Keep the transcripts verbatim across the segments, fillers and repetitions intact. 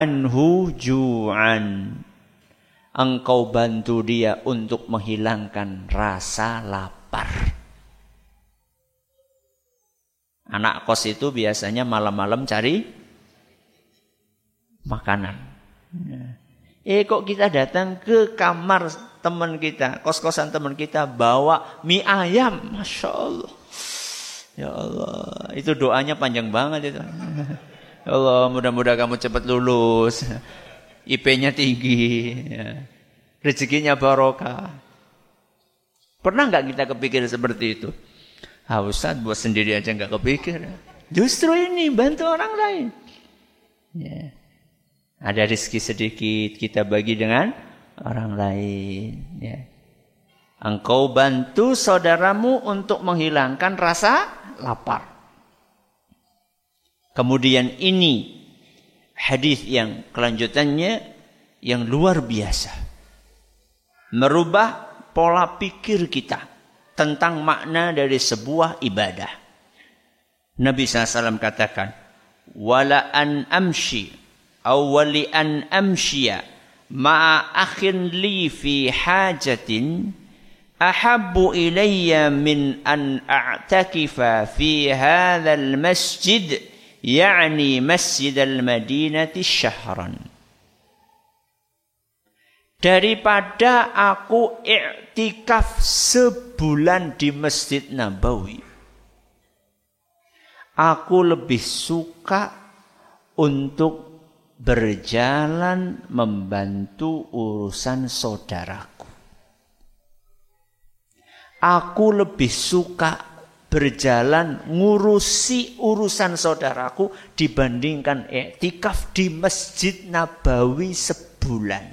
anhu ju'an. Engkau bantu dia untuk menghilangkan rasa lapar. Anak kos itu biasanya malam-malam cari makanan. Eh kok kita datang ke kamar teman kita, kos-kosan teman kita, bawa mie ayam. Masya Allah. Ya Allah, itu doanya panjang banget itu. Ya Allah, mudah-mudahan kamu cepat lulus. I P-nya tinggi, ya. Rezekinya barokah. Pernah nggak kita kepikir seperti itu? Ah Ustaz, buat sendiri aja nggak kepikir. Justru ini bantu orang lain. Ya. Ada rezeki sedikit kita bagi dengan orang lain. Ya. Engkau bantu saudaramu untuk menghilangkan rasa lapar. Kemudian ini hadis yang kelanjutannya yang luar biasa. Merubah pola pikir kita tentang makna dari sebuah ibadah. Nabi sallallahu alaihi wasallam katakan, "Wala an amshi aw wali an amshiya ma'a akhin li fi hajatin ahabbu ilayya min an a'takifa fi hadzal masjid." Yani Masjid al-Madinati syahran. Daripada aku i'tikaf sebulan di Masjid Nabawi, aku lebih suka untuk berjalan membantu urusan saudaraku. Aku lebih suka berjalan ngurusi urusan saudaraku dibandingkan iktikaf di Masjid Nabawi sebulan.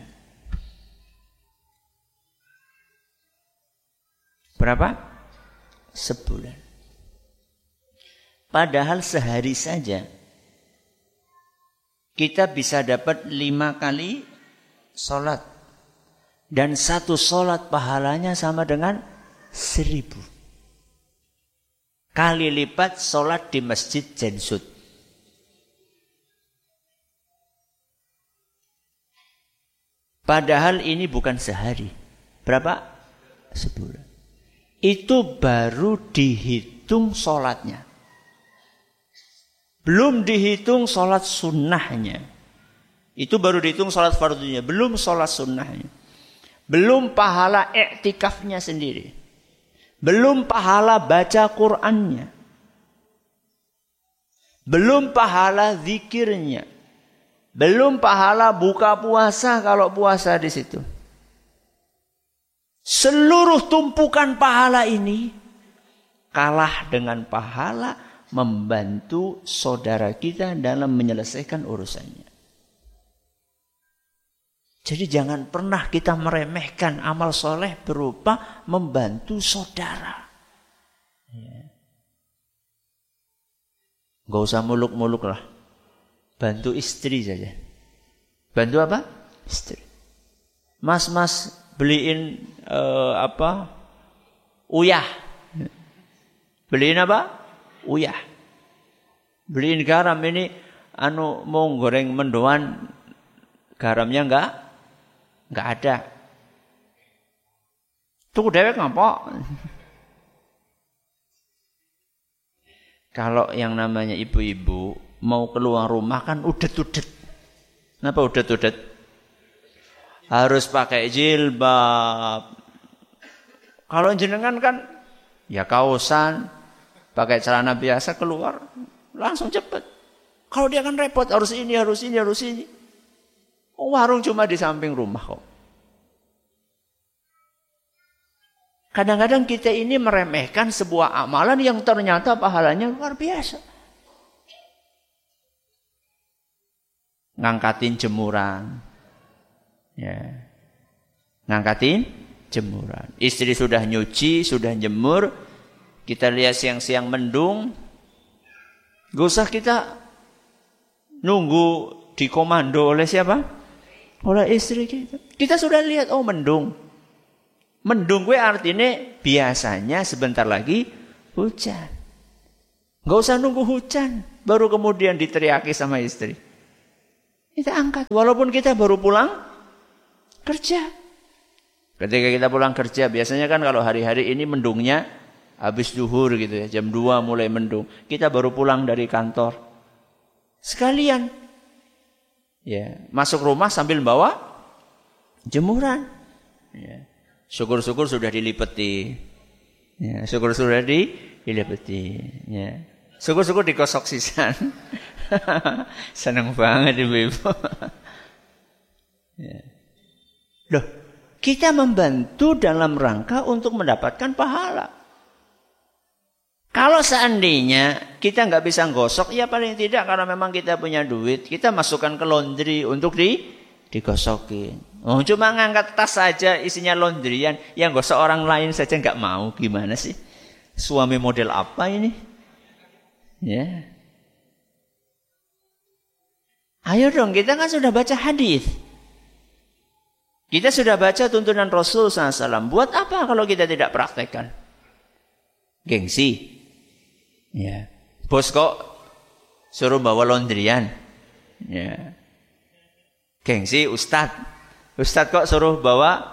Berapa? Sebulan. Padahal sehari saja kita bisa dapat lima kali sholat. Dan satu sholat pahalanya sama dengan seribu. Kali lipat sholat di Masjid Jansud. Padahal ini bukan sehari. Berapa? Sebulan. Itu baru dihitung sholatnya. Belum dihitung sholat sunnahnya. Itu baru dihitung sholat fardunya. Belum sholat sunnahnya. Belum pahala iktikafnya sendiri. Belum pahala baca Qur'annya. Belum pahala zikirnya. Belum pahala buka puasa kalau puasa di situ. Seluruh tumpukan pahala ini kalah dengan pahala membantu saudara kita dalam menyelesaikan urusannya. Jadi jangan pernah kita meremehkan amal soleh berupa membantu saudara. Ya. Gak usah muluk-muluk lah. Bantu istri saja. Bantu apa? Istri. Mas-mas beliin uh, apa? Uyah. Beliin apa? Uyah. Beliin garam ini anu mau goreng mendoan, garamnya enggak? Enggak ada. Tuku dewek ngapa? Kalau yang namanya ibu-ibu mau keluar rumah kan udet-udet. Kenapa udet-udet? Harus pakai jilbab. Kalau jenengan kan ya kaosan, pakai celana biasa keluar langsung cepet. Kalau dia kan repot, harus ini, harus ini, harus ini. Oh, warung cuma di samping rumah kok. Kadang-kadang kita ini meremehkan sebuah amalan yang ternyata pahalanya luar biasa. Ngangkatin jemuran. Ya. Ngangkatin jemuran. Istri sudah nyuci, sudah jemur. Kita lihat siang-siang mendung. Gak usah kita nunggu dikomando oleh siapa? Oleh istri kita. Kita sudah lihat, oh mendung. Mendung gue artinya biasanya sebentar lagi hujan. Gak usah nunggu hujan. Baru kemudian diteriaki sama istri. Kita angkat. Walaupun kita baru pulang kerja. Ketika kita pulang kerja, biasanya kan kalau hari-hari ini mendungnya habis zuhur gitu ya. Jam dua mulai mendung. Kita baru pulang dari kantor. Sekalian. Ya, masuk rumah sambil bawa jemuran. Ya. Syukur-syukur sudah dilipeti. Ya, syukur-syukur sudah dilipeti. Ya. Syukur-syukur dikosok sisan. Senang banget ibu-ibu. Ya. Loh, kita membantu dalam rangka untuk mendapatkan pahala. Kalau seandainya kita nggak bisa gosok, ya paling tidak karena memang kita punya duit, kita masukkan ke laundry untuk di digosokin. Oh, cuma ngangkat tas saja isinya laundryan, yang gosok orang lain saja nggak mau, gimana sih? Suami model apa ini? Ya. Ayo dong, kita kan sudah baca hadis. Kita sudah baca tuntunan Rasul sallallahu alaihi wasallam. Buat apa kalau kita tidak praktekkan? Gengsi. Ya. Bos kok suruh bawa laundryan. Ya. Gengsi Ustadz. Ustadz kok suruh bawa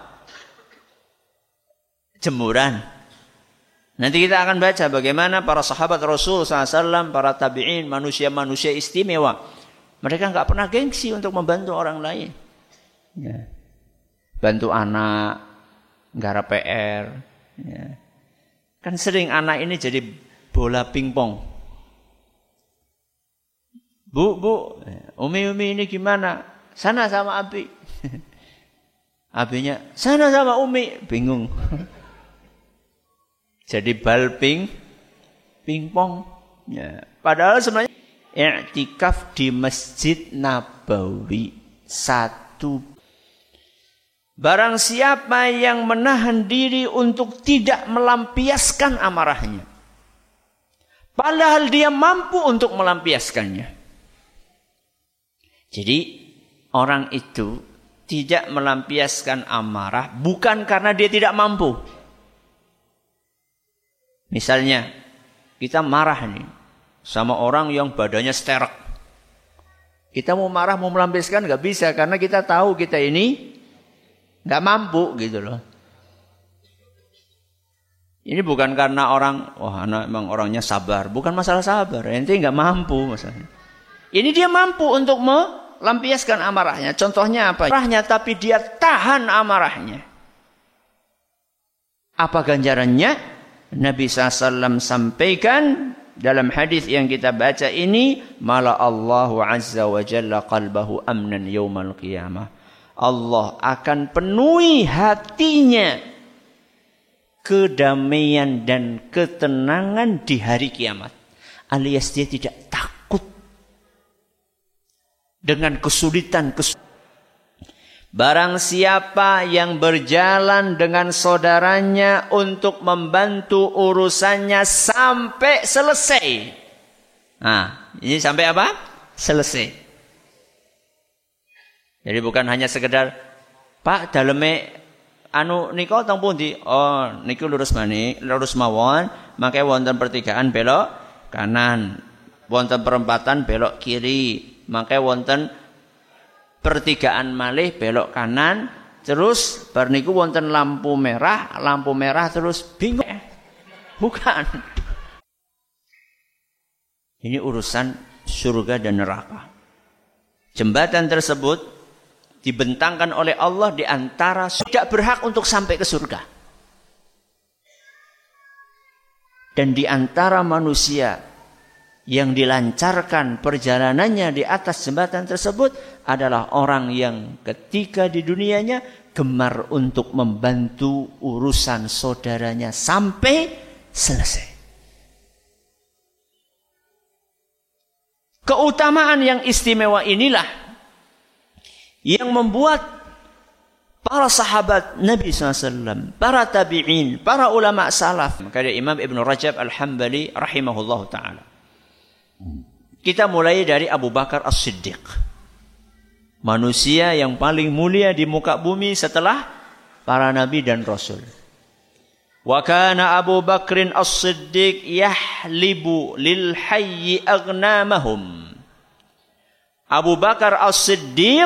jemuran. Nanti kita akan baca bagaimana para sahabat Rasul sallallahu alaihi wasallam, para tabi'in, manusia-manusia istimewa. Mereka nggak pernah gengsi untuk membantu orang lain. Ya. Bantu anak, nggarap P R. Ya. Kan sering anak ini jadi bola pingpong. Bu, bu, Umi-Umi ini gimana? Sana sama Abi. Abinya, sana sama Umi. Bingung. Jadi bal ping, pingpong. Ya. Padahal sebenarnya i'tikaf di Masjid Nabawi satu. Barang siapa yang menahan diri untuk tidak melampiaskan amarahnya, padahal dia mampu untuk melampiaskannya. Jadi orang itu tidak melampiaskan amarah bukan karena dia tidak mampu. Misalnya kita marah nih sama orang yang badannya sterek. Kita mau marah, mau melampiaskan nggak bisa karena kita tahu kita ini nggak mampu gitu loh. Ini bukan karena orang, wah anak emang orangnya sabar. Bukan masalah sabar, ente nggak mampu masalahnya. Ini dia mampu untuk melampiaskan amarahnya. Contohnya apa? Amarahnya tapi dia tahan amarahnya. Apa ganjarannya? Nabi sallallahu alaihi wasallam sampaikan dalam hadis yang kita baca ini, mala Allahu azza wa jalla qalbahu amnan yaumal qiyamah. Allah akan penuhi hatinya kedamaian dan ketenangan di hari kiamat. Alias dia tidak takut dengan kesulitan. kesulitan. Barang siapa yang berjalan dengan saudaranya untuk membantu urusannya sampai selesai. Nah, ini sampai apa? Selesai. Jadi bukan hanya sekedar Pak daleme anu nika teng pundi? Oh, niku lurus mani, lurus mawon, mangke wonten pertigaan belok kanan. Wonten perempatan belok kiri, mangke wonten pertigaan malih belok kanan, terus bar niku wonten lampu merah, lampu merah terus bingung. Bukan. Ini urusan surga dan neraka. Jembatan tersebut dibentangkan oleh Allah di antara tidak berhak untuk sampai ke surga. Dan di antara manusia yang dilancarkan perjalanannya di atas jembatan tersebut adalah orang yang ketika di dunianya gemar untuk membantu urusan saudaranya sampai selesai. Keutamaan yang istimewa inilah yang membuat para sahabat Nabi sallallahu alaihi wasallam, para tabi'in, para ulama salaf, kata Imam Ibn Rajab Al-Hambali rahimahullah ta'ala. Kita mulai dari Abu Bakar As-Siddiq. Manusia yang paling mulia di muka bumi setelah para nabi dan rasul. Wa kana Abu Bakrin As-Siddiq yahlibu lil hayyi aghnamahum. Abu Bakar As-Siddiq